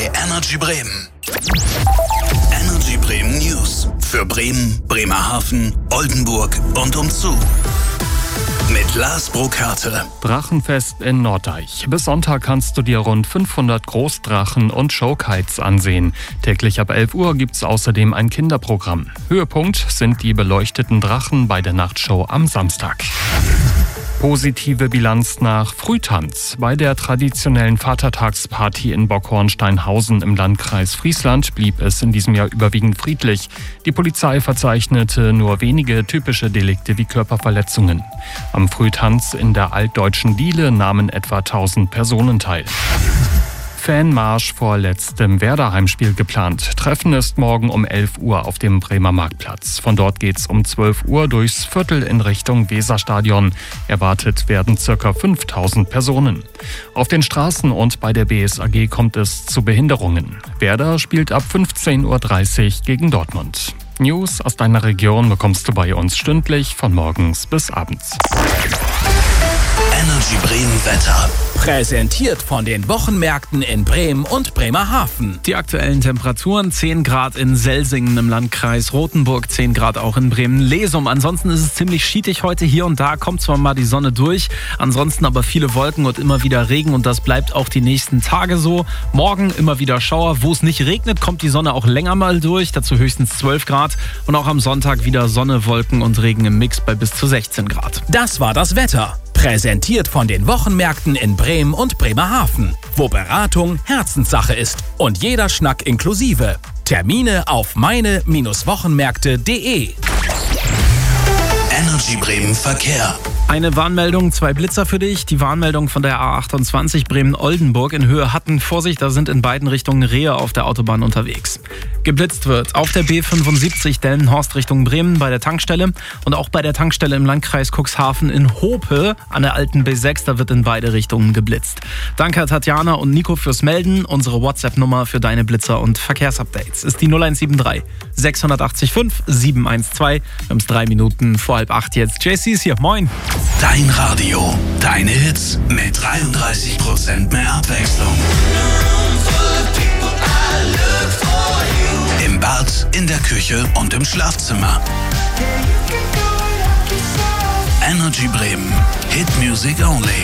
bei Energy Bremen. Energy Bremen News für Bremen, Bremerhaven, Oldenburg und umzu. Mit Lars Burkhardt. Drachenfest in Norddeich. Bis Sonntag kannst du dir rund 500 Großdrachen und Showkites ansehen. Täglich ab 11 Uhr gibt's außerdem ein Kinderprogramm. Höhepunkt sind die beleuchteten Drachen bei der Nachtshow am Samstag. Positive Bilanz nach Frühtanz. Bei der traditionellen Vatertagsparty in Bockhornsteinhausen im Landkreis Friesland blieb es in diesem Jahr überwiegend friedlich. Die Polizei verzeichnete nur wenige typische Delikte wie Körperverletzungen. Am Frühtanz in der altdeutschen Diele nahmen etwa 1000 Personen teil. Fanmarsch vor letztem Werder-Heimspiel geplant. Treffen ist morgen um 11 Uhr auf dem Bremer Marktplatz. Von dort geht's um 12 Uhr durchs Viertel in Richtung Weserstadion. Erwartet werden ca. 5000 Personen. Auf den Straßen und bei der BSAG kommt es zu Behinderungen. Werder spielt ab 15:30 Uhr gegen Dortmund. News aus deiner Region bekommst du bei uns stündlich von morgens bis abends. Energy Bremen Wetter. Präsentiert von den Wochenmärkten in Bremen und Bremerhaven. Die aktuellen Temperaturen: 10 Grad in Selsingen im Landkreis Rothenburg, 10 Grad auch in Bremen-Lesum. Ansonsten ist es ziemlich schietig heute. Hier und da kommt zwar mal die Sonne durch, ansonsten aber viele Wolken und immer wieder Regen, und das bleibt auch die nächsten Tage so. Morgen immer wieder Schauer. Wo es nicht regnet, kommt die Sonne auch länger mal durch, dazu höchstens 12 Grad. Und auch am Sonntag wieder Sonne, Wolken und Regen im Mix bei bis zu 16 Grad. Das war das Wetter. Präsentiert von den Wochenmärkten in Bremen und Bremerhaven, wo Beratung Herzenssache ist und jeder Schnack inklusive. Termine auf meine-wochenmärkte.de. Energy Bremen Verkehr. Eine Warnmeldung, 2 Blitzer für dich. Die Warnmeldung von der A28 Bremen-Oldenburg in Höhe Hatten. Vorsicht, da sind in beiden Richtungen Rehe auf der Autobahn unterwegs. Geblitzt wird auf der B75 Delmenhorst Richtung Bremen bei der Tankstelle und auch bei der Tankstelle im Landkreis Cuxhaven in Hope an der alten B6. Da wird in beide Richtungen geblitzt. Danke Tatjana und Nico fürs Melden. Unsere WhatsApp-Nummer für deine Blitzer und Verkehrsupdates ist die 0173 685 712. Wir haben es 3 Minuten vor 7:30 jetzt. JC ist hier. Moin. Dein Radio, deine Hits mit 33% mehr Abwechslung. Im Bad, in der Küche und im Schlafzimmer. Energy Bremen. Hit Music Only.